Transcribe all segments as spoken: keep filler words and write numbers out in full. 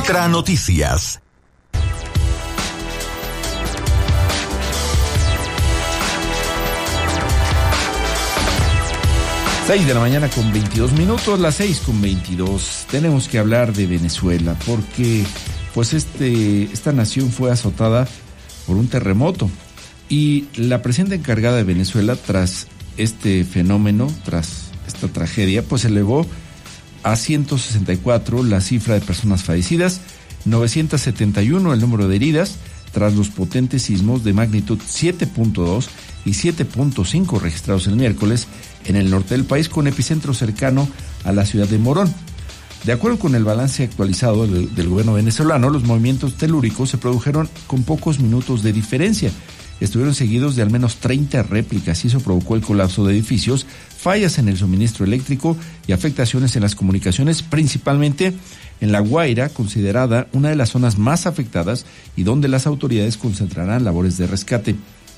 Ultra Noticias. seis de la mañana con veintidós minutos, las seis con veintidós. Tenemos que hablar de Venezuela porque pues este, esta nación fue azotada por un terremoto y la presidenta encargada de Venezuela tras este fenómeno, tras esta tragedia, pues elevó a ciento sesenta y cuatro la cifra de personas fallecidas, novecientos setenta y uno el número de heridas tras los potentes sismos de magnitud siete punto dos y siete punto cinco registrados el miércoles en el norte del país, con epicentro cercano a la ciudad de Morón. De acuerdo con el balance actualizado del, del gobierno venezolano, los movimientos telúricos se produjeron con pocos minutos de diferencia. Estuvieron seguidos de al menos treinta réplicas y eso provocó el colapso de edificios, fallas en el suministro eléctrico y afectaciones en las comunicaciones, principalmente en La Guaira, considerada una de las zonas más afectadas y donde las autoridades concentrarán labores de rescate.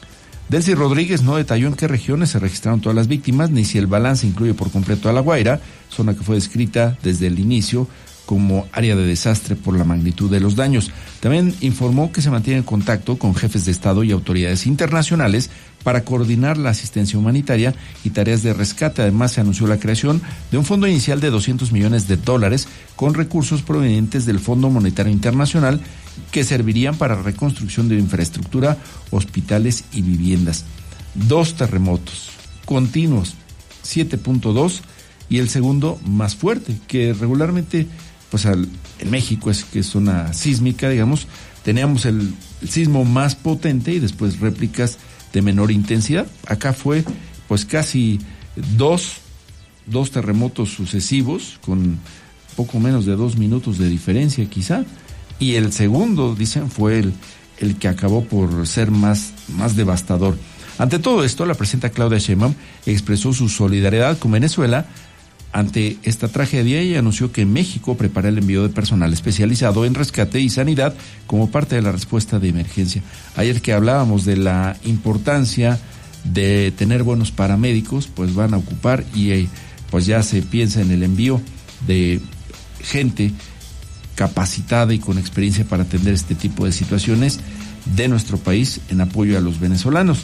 Delcy Rodríguez no detalló en qué regiones se registraron todas las víctimas, ni si el balance incluye por completo a La Guaira, zona que fue descrita desde el inicio como área de desastre por la magnitud de los daños. También informó que se mantiene en contacto con jefes de Estado y autoridades internacionales para coordinar la asistencia humanitaria y tareas de rescate. Además, se anunció la creación de un fondo inicial de doscientos millones de dólares con recursos provenientes del Fondo Monetario Internacional que servirían para reconstrucción de infraestructura, hospitales y viviendas. Dos terremotos continuos, siete punto dos, y el segundo más fuerte, que regularmente pues al, en México es que es zona sísmica, digamos, teníamos el, el sismo más potente y después réplicas de menor intensidad. Acá fue pues casi dos, dos terremotos sucesivos con poco menos de dos minutos de diferencia quizá, y el segundo, dicen, fue el, el que acabó por ser más, más devastador. Ante todo esto, la presidenta Claudia Sheinbaum expresó su solidaridad con Venezuela ante esta tragedia y anunció que México prepara el envío de personal especializado en rescate y sanidad como parte de la respuesta de emergencia. Ayer que hablábamos de la importancia de tener buenos paramédicos, pues van a ocupar y eh, pues ya se piensa en el envío de gente capacitada y con experiencia para atender este tipo de situaciones de nuestro país en apoyo a los venezolanos.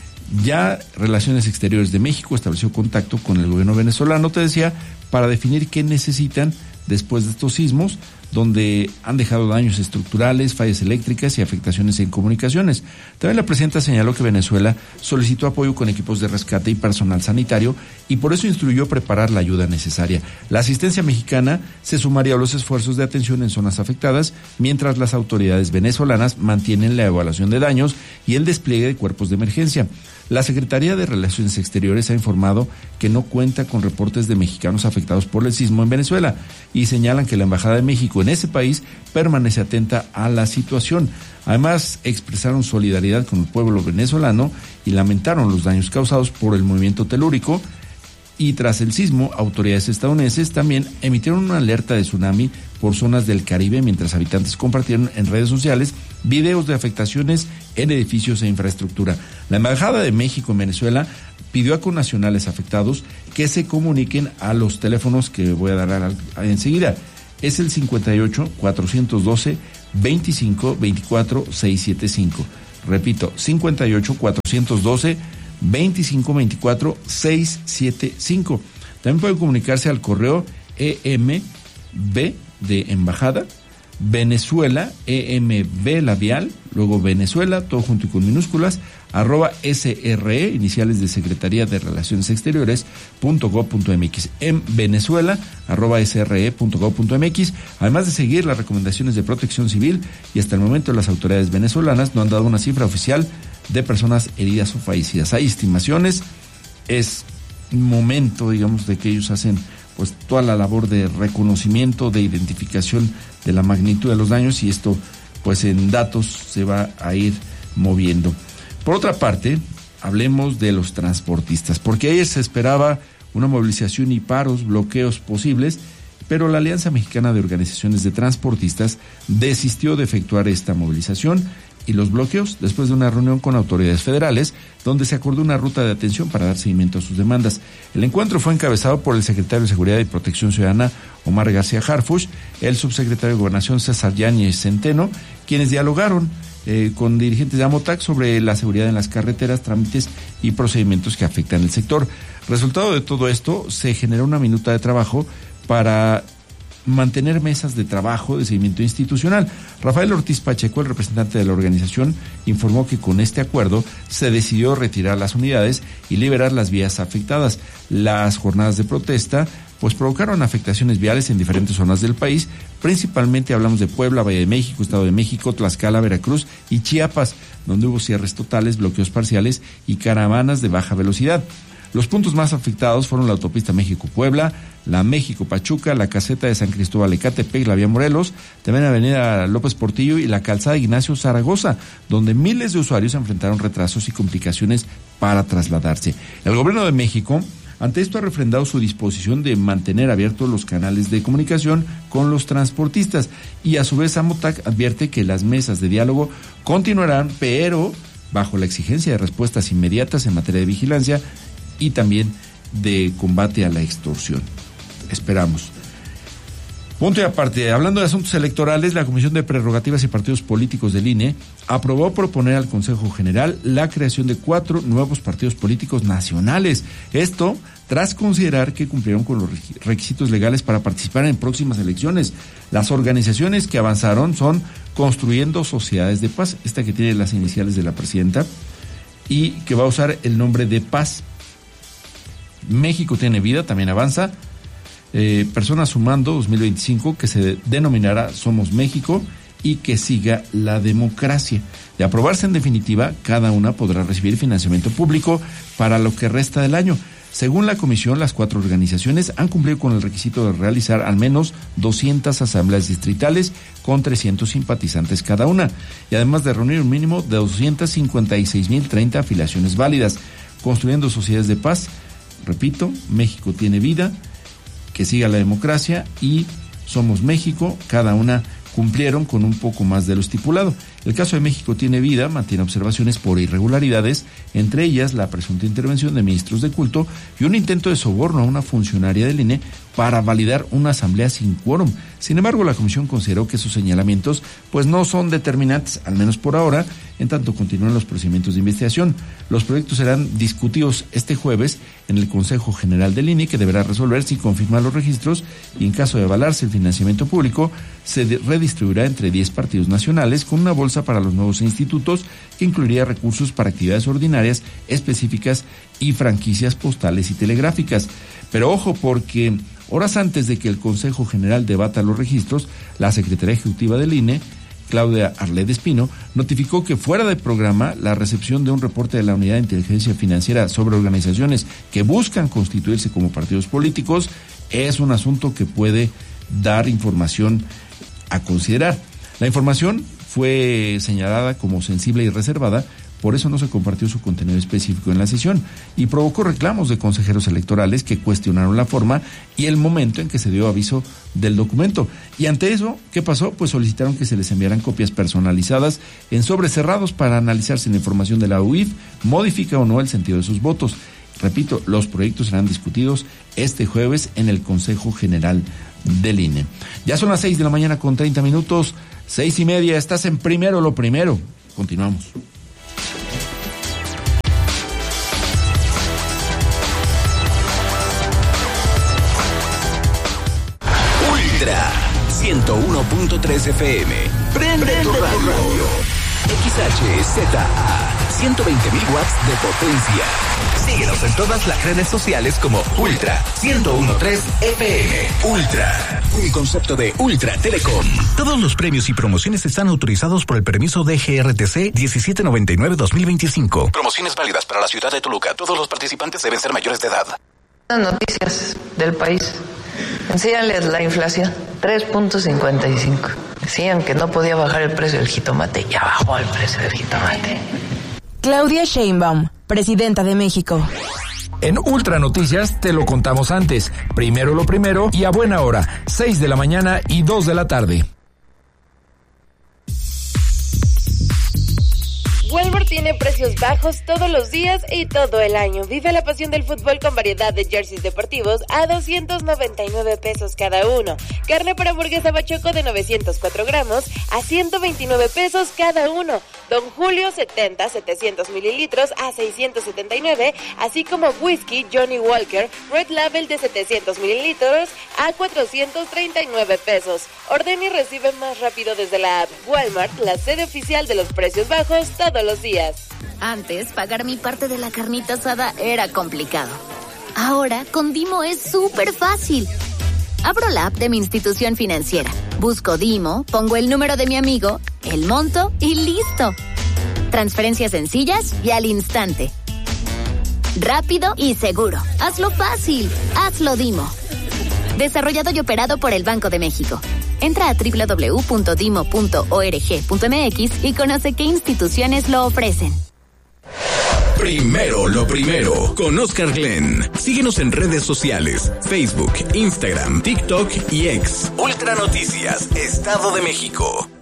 Ya Relaciones Exteriores de México estableció contacto con el gobierno venezolano, te decía, para definir qué necesitan después de estos sismos, donde han dejado daños estructurales, fallas eléctricas y afectaciones en comunicaciones. También la presidenta señaló que Venezuela solicitó apoyo con equipos de rescate y personal sanitario y por eso instruyó preparar la ayuda necesaria. La asistencia mexicana se sumaría a los esfuerzos de atención en zonas afectadas, mientras las autoridades venezolanas mantienen la evaluación de daños y el despliegue de cuerpos de emergencia. La Secretaría de Relaciones Exteriores ha informado que no cuenta con reportes de mexicanos afectados por el sismo en Venezuela y señalan que la Embajada de México en ese país permanece atenta a la situación. Además, expresaron solidaridad con el pueblo venezolano y lamentaron los daños causados por el movimiento telúrico. Y tras el sismo, autoridades estadounidenses también emitieron una alerta de tsunami por zonas del Caribe, mientras habitantes compartieron en redes sociales videos de afectaciones en edificios e infraestructura. La Embajada de México en Venezuela pidió a connacionales afectados que se comuniquen a los teléfonos que voy a dar enseguida. Es el cincuenta y ocho, cuatrocientos doce, veinticinco, veinticuatro, seiscientos setenta y cinco. Repito, cincuenta y ocho, cuatrocientos doce, veinticinco, veinticuatro, seiscientos setenta y cinco. También pueden comunicarse al correo E M B de Embajada, Venezuela, E M B labial, luego Venezuela, todo junto y con minúsculas, arroba S R E, iniciales de Secretaría de Relaciones Exteriores, punto gob punto m x, en Venezuela, arroba S R E punto gob punto m x, además de seguir las recomendaciones de protección civil, y hasta el momento las autoridades venezolanas no han dado una cifra oficial de personas heridas o fallecidas. Hay estimaciones, es momento, digamos, de que ellos hacen pues toda la labor de reconocimiento, de identificación de la magnitud de los daños, y esto pues en datos se va a ir moviendo. Por otra parte, hablemos de los transportistas, porque ayer se esperaba una movilización y paros, bloqueos posibles, pero la Alianza Mexicana de Organizaciones de Transportistas desistió de efectuar esta movilización y los bloqueos después de una reunión con autoridades federales, donde se acordó una ruta de atención para dar seguimiento a sus demandas. El encuentro fue encabezado por el secretario de Seguridad y Protección Ciudadana, Omar García Harfuch, el subsecretario de Gobernación, César Yáñez Centeno, quienes dialogaron eh, con dirigentes de Amotac sobre la seguridad en las carreteras, trámites y procedimientos que afectan el sector. Resultado de todo esto, se generó una minuta de trabajo para mantener mesas de trabajo de seguimiento institucional. Rafael Ortiz Pacheco, el representante de la organización, informó que con este acuerdo se decidió retirar las unidades y liberar las vías afectadas. Las jornadas de protesta pues provocaron afectaciones viales en diferentes zonas del país, principalmente hablamos de Puebla, Valle de México, Estado de México, Tlaxcala, Veracruz y Chiapas, donde hubo cierres totales, bloqueos parciales y caravanas de baja velocidad. Los puntos más afectados fueron la autopista México-Puebla, la México-Pachuca, la caseta de San Cristóbal Ecatepec, la vía Morelos, también la avenida López Portillo y la calzada Ignacio Zaragoza, donde miles de usuarios enfrentaron retrasos y complicaciones para trasladarse. El gobierno de México, ante esto, ha refrendado su disposición de mantener abiertos los canales de comunicación con los transportistas y a su vez Amotac advierte que las mesas de diálogo continuarán, pero bajo la exigencia de respuestas inmediatas en materia de vigilancia y también de combate a la extorsión. Esperamos. Punto y aparte, hablando de asuntos electorales, la Comisión de Prerrogativas y Partidos Políticos del I N E aprobó proponer al Consejo General la creación de cuatro nuevos partidos políticos nacionales. Esto tras considerar que cumplieron con los requisitos legales para participar en próximas elecciones. Las organizaciones que avanzaron son Construyendo Sociedades de Paz, esta que tiene las iniciales de la presidenta y que va a usar el nombre de Paz. México Tiene Vida también avanza. Eh, Personas Sumando dos mil veinticinco, que se denominará Somos México, y que siga la democracia. De aprobarse en definitiva, cada una podrá recibir financiamiento público para lo que resta del año. Según la comisión, las cuatro organizaciones han cumplido con el requisito de realizar al menos doscientas asambleas distritales con trescientos simpatizantes cada una, y además de reunir un mínimo de doscientas cincuenta y seis mil treinta afiliaciones válidas. Construyendo Sociedades de Paz, repito, México Tiene Vida, que siga la democracia y Somos México, cada una cumplieron con un poco más de lo estipulado. El caso de México Tiene Vida mantiene observaciones por irregularidades, entre ellas la presunta intervención de ministros de culto y un intento de soborno a una funcionaria del I N E para validar una asamblea sin quórum. Sin embargo, la comisión consideró que esos señalamientos pues no son determinantes, al menos por ahora, en tanto continúan los procedimientos de investigación. Los proyectos serán discutidos este jueves en el Consejo General del I N E, que deberá resolver si confirma los registros y, en caso de avalarse el financiamiento público, se redistribuirá entre diez partidos nacionales con una bolsa para los nuevos institutos que incluiría recursos para actividades ordinarias específicas y franquicias postales y telegráficas. Pero ojo, porque horas antes de que el Consejo General debata los registros, la Secretaría Ejecutiva del I N E, Claudia Arlet Espino, notificó que fuera de programa la recepción de un reporte de la Unidad de Inteligencia Financiera sobre organizaciones que buscan constituirse como partidos políticos es un asunto que puede dar información a considerar. La información fue señalada como sensible y reservada, por eso no se compartió su contenido específico en la sesión y provocó reclamos de consejeros electorales que cuestionaron la forma y el momento en que se dio aviso del documento. Y ante eso, ¿qué pasó? Pues solicitaron que se les enviaran copias personalizadas en sobres cerrados para analizar si la información de la U I F modifica o no el sentido de sus votos. Repito, los proyectos serán discutidos este jueves en el Consejo General del I N E. Ya son las seis de la mañana con treinta minutos, seis y media, estás en Primero lo Primero. Continuamos. Ultra ciento uno punto tres F M. Prende, Prende tu radio. X H Z A, ciento veinte mil watts de potencia. Síguenos en todas las redes sociales como Ultra ciento uno punto tres F M. Ultra, un concepto de Ultra Telecom. Todos los premios y promociones están autorizados por el permiso de G R T C diecisiete noventa y nueve dos mil veinticinco. Promociones válidas para la ciudad de Toluca. Todos los participantes deben ser mayores de edad. Las noticias del país. Enséñales la inflación, tres punto cincuenta y cinco. Decían que no podía bajar el precio del jitomate, ya bajó el precio del jitomate. Claudia Sheinbaum, presidenta de México. En Ultra Noticias te lo contamos antes. Primero lo primero y a buena hora, seis de la mañana y dos de la tarde. Walmart tiene precios bajos todos los días y todo el año. Vive la pasión del fútbol con variedad de jerseys deportivos a doscientos noventa y nueve pesos cada uno. Carne para hamburguesa Bachoco de novecientos cuatro gramos a ciento veintinueve pesos cada uno. Don Julio setenta, setecientos mililitros a seiscientos setenta y nueve, así como whisky Johnny Walker Red Label de setecientos mililitros a cuatrocientos treinta y nueve pesos. Ordena y recibe más rápido desde la app. Walmart, la sede oficial de los precios bajos todos los días. Antes, pagar mi parte de la carnita asada era complicado. Ahora, con Dimo es súper fácil. Abro la app de mi institución financiera, busco Dimo, pongo el número de mi amigo, el monto y listo. Transferencias sencillas y al instante. Rápido y seguro. Hazlo fácil. Hazlo Dimo. Desarrollado y operado por el Banco de México. Entra a doble u doble u doble u punto dimo punto org punto m x y conoce qué instituciones lo ofrecen. Primero lo primero, con Oscar Glenn. Síguenos en redes sociales, Facebook, Instagram, TikTok y X. Ultra Noticias, Estado de México.